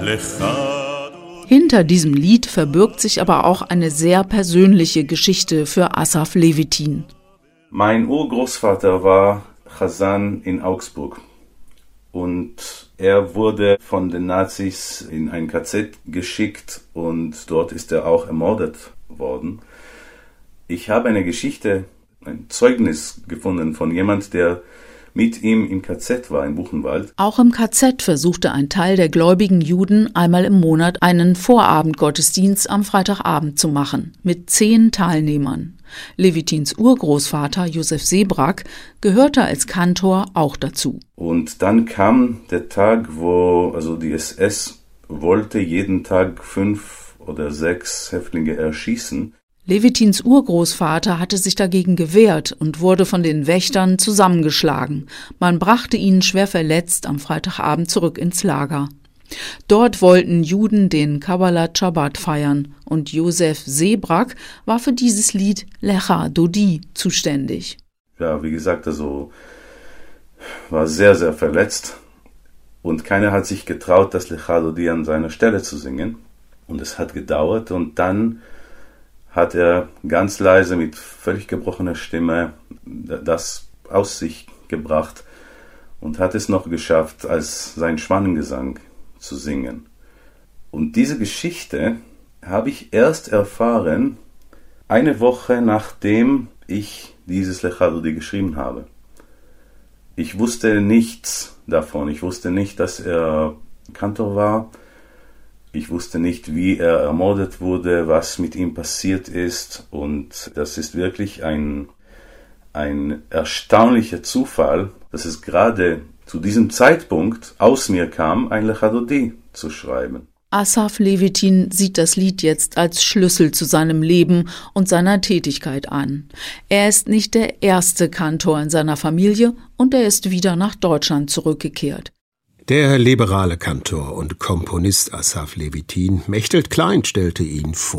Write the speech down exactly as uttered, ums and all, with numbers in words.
Hinter diesem Lied verbirgt sich aber auch eine sehr persönliche Geschichte für Asaf Levitin. Mein Urgroßvater war Chazan in Augsburg und er wurde von den Nazis in ein K Z geschickt und dort ist er auch ermordet worden. Ich habe eine Geschichte, ein Zeugnis gefunden von jemand, der mit ihm im K Z war, in Buchenwald. Auch im K Z versuchte ein Teil der gläubigen Juden einmal im Monat einen Vorabendgottesdienst am Freitagabend zu machen, mit zehn Teilnehmern. Levitins Urgroßvater Josef Seebrak gehörte als Kantor auch dazu. Und dann kam der Tag, wo also die S S wollte jeden Tag fünf oder sechs Häftlinge erschießen. Levitins Urgroßvater hatte sich dagegen gewehrt und wurde von den Wächtern zusammengeschlagen. Man brachte ihn schwer verletzt am Freitagabend zurück ins Lager. Dort wollten Juden den Kabbalat Shabbat feiern und Josef Seebrak war für dieses Lied Lecha Dodi zuständig. Ja, wie gesagt, also war sehr, sehr verletzt und keiner hat sich getraut, das Lecha Dodi an seiner Stelle zu singen. Und es hat gedauert und dann hat er ganz leise mit völlig gebrochener Stimme das aus sich gebracht und hat es noch geschafft, als sein Schwanengesang zu singen. Und diese Geschichte habe ich erst erfahren, eine Woche nachdem ich dieses Lecha Dodi geschrieben habe. Ich wusste nichts davon. Ich wusste nicht, dass er Kantor war. Ich wusste nicht, wie er ermordet wurde, was mit ihm passiert ist. Und das ist wirklich ein, ein erstaunlicher Zufall, dass es gerade zu diesem Zeitpunkt aus mir kam, ein Lecha Dodi zu schreiben. Asaf Levitin sieht das Lied jetzt als Schlüssel zu seinem Leben und seiner Tätigkeit an. Er ist nicht der erste Kantor in seiner Familie und er ist wieder nach Deutschland zurückgekehrt. Der liberale Kantor und Komponist Asaf Levitin, Mechthild Klein stellte ihn vor.